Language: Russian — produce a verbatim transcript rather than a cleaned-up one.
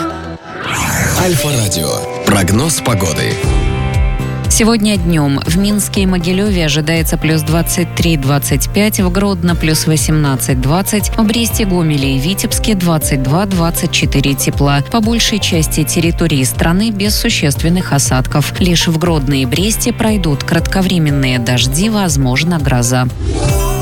Альфа-радио. Прогноз погоды. Сегодня днем в Минске и Могилеве ожидается плюс двадцать три - двадцать пять, в Гродно плюс восемнадцать - двадцать, в Бресте, Гомеле и Витебске двадцать два - двадцать четыре тепла. По большей части территории страны без существенных осадков. Лишь в Гродно и Бресте пройдут кратковременные дожди, возможно гроза.